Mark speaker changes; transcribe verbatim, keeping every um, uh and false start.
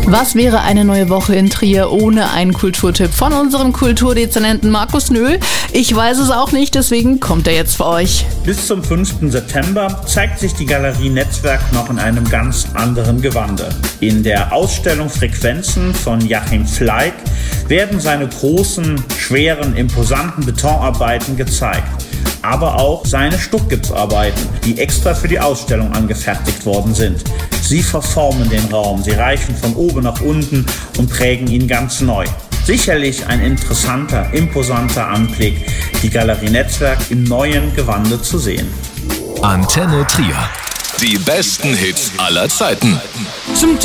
Speaker 1: Was wäre eine neue Woche in Trier ohne einen Kulturtipp von unserem Kulturdezernenten Markus Nöhl? Ich weiß es auch nicht, deswegen kommt er jetzt für euch.
Speaker 2: Bis zum fünften September zeigt sich die Galerie Netzwerk noch in einem ganz anderen Gewande. In der Ausstellung Frequenzen von Joachim Fleig werden seine großen, schweren, imposanten Betonarbeiten gezeigt. Aber auch seine Stuckgipsarbeiten, die extra für die Ausstellung angefertigt worden sind. Sie verformen den Raum, sie reichen von oben nach unten und prägen ihn ganz neu. Sicherlich ein interessanter, imposanter Anblick, die Galerie Netzwerk im neuen Gewande zu sehen.
Speaker 3: Antenne Trier. Die besten Hits aller Zeiten.
Speaker 4: Zum